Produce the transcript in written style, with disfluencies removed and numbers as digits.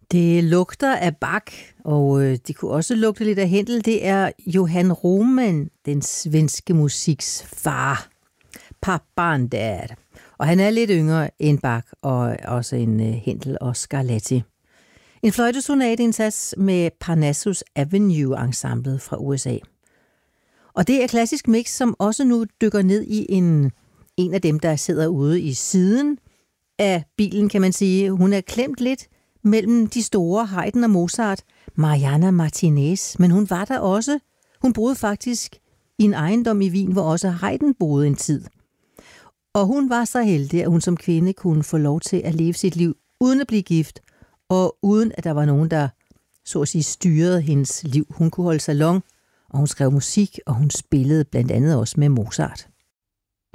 Det lugter af Bach, og det kunne også lugte lidt af Händel. Det er Johann Roman, den svenske musiks far. Pappan der. Og han er lidt yngre end Bach, og også en Händel og Scarlatti. En fløjtesonateindsats med Parnassus Avenue Ensemblet fra USA. Og det er klassisk mix, som også nu dykker ned i en af dem, der sidder ude i siden af bilen, kan man sige. Hun er klemt lidt mellem de store, Haydn og Mozart, Mariana Martinez, men hun var der også. Hun boede faktisk i en ejendom i Wien, hvor også Haydn boede en tid. Og hun var så heldig, at hun som kvinde kunne få lov til at leve sit liv uden at blive gift, og uden at der var nogen, der så at sige styrede hendes liv. Hun kunne holde salon, og hun skrev musik, og hun spillede blandt andet også med Mozart.